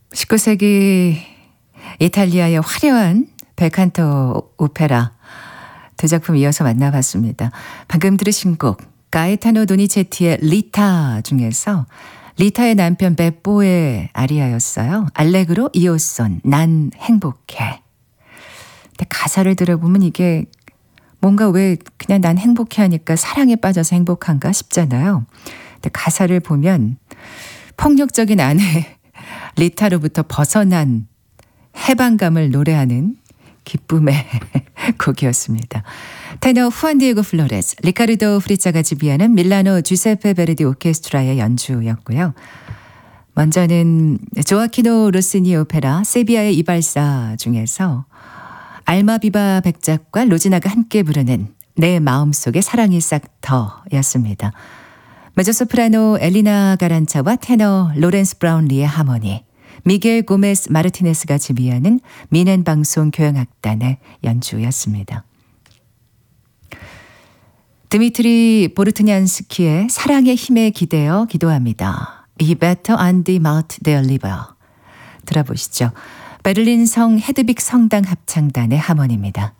19세기 이탈리아의 화려한 벨칸토 오페라 두 작품 이어서 만나봤습니다. 방금 들으신 곡 가에타노 도니체티의 리타 중에서 리타의 남편 베뽀의 아리아였어요. 알레그로 이오손 난 행복해. 근데 가사를 들어보면 이게 뭔가 왜 그냥 난 행복해 하니까 사랑에 빠져서 행복한가 싶잖아요. 근데 가사를 보면 폭력적인 아내 리타로부터 벗어난 해방감을 노래하는 기쁨의 곡이었습니다. 테너 후안 디에고 플로레스, 리카르도 프리짜가 지휘하는 밀라노 주세페 베르디 오케스트라의 연주였고요. 먼저는 조아키노 로시니 오페라 세비야의 이발사 중에서 알마비바 백작과 로지나가 함께 부르는 내 마음속에 사랑이 싹 터였습니다. 메조소프라노 엘리나 가란차와 테너 로렌스 브라운리의 하모니, 미겔 고메스 마르티네스가 지휘하는 미넨 방송 교향악단의 연주였습니다. 드미트리 보르트냔스키의 사랑의 힘에 기대어 기도합니다. He better and the mouth their liver. 들어보시죠. 베를린 성 헤드빅 성당 합창단의 하모니입니다.